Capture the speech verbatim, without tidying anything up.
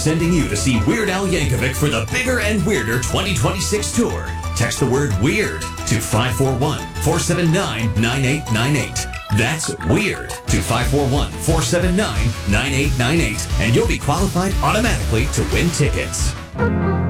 sending you to see Weird Al Yankovic for the Bigger and Weirder twenty twenty-six tour. Text the word WEIRD to five four one, four seven nine, nine eight nine eight. That's WEIRD to five four one, four seven nine, nine eight nine eight, and you'll be qualified automatically to win tickets.